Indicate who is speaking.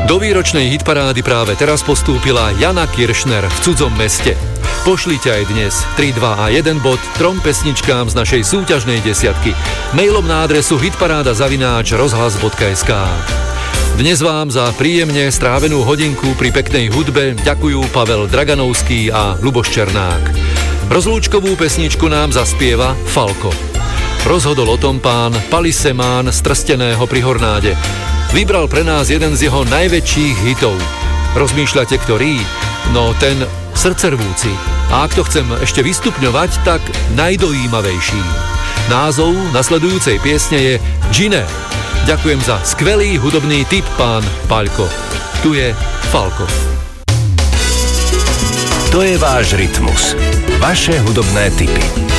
Speaker 1: Do výročnej hitparády práve teraz postúpila Jana Kiršner v Cudzom meste. Pošlite aj dnes 3, 2 a 1 bod 3 pesničkám z našej súťažnej desiatky mailom na adresu hitparáda@rozhlas.sk. Dnes vám za príjemne strávenú hodinku pri peknej hudbe ďakujú Pavel Draganovský a Ľuboš Černák. Rozlúčkovú pesničku nám zaspieva Falko. Rozhodol o tom pán Pali Semán z Trsteného pri Hornáde. Vybral pre nás jeden z jeho najväčších hitov. Rozmýšľate, ktorý? No ten srdcervúci. A ak to chcem ešte vystupňovať, tak najdojímavejší. Názov nasledujúcej piesne je Gine. Ďakujem za skvelý hudobný tip, pán Paľko. Tu je Falko.
Speaker 2: To je váš rytmus. Vaše hudobné tipy.